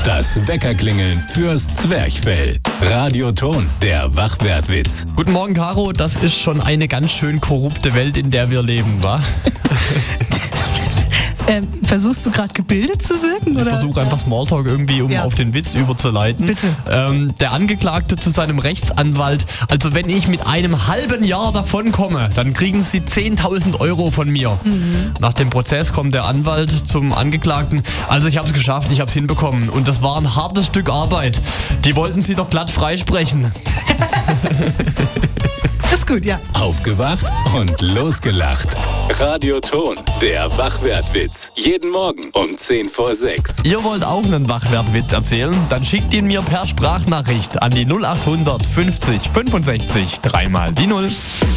Das Weckerklingeln fürs Zwerchfell. Radioton, der Wachwertwitz. Guten Morgen, Caro. Das ist schon eine ganz schön korrupte Welt, in der wir leben, wa? Versuchst du gerade gebildet zu wirken? Ich versuche einfach Smalltalk irgendwie, um auf den Witz überzuleiten. Bitte. Der Angeklagte zu seinem Rechtsanwalt: Also wenn ich mit einem halben Jahr davonkomme, dann kriegen Sie 10.000 Euro von mir. Nach dem Prozess kommt der Anwalt zum Angeklagten: Also ich habe es geschafft, ich habe es hinbekommen. Und das war ein hartes Stück Arbeit. Die wollten Sie doch glatt freisprechen. Ist gut, ja. Aufgewacht und losgelacht. Radioton, der Wachwertwitz. Jeden Morgen um 5:50. Ihr wollt auch einen Wachwertwitz erzählen? Dann schickt ihn mir per Sprachnachricht an die 0800 50 65 3 mal die 0.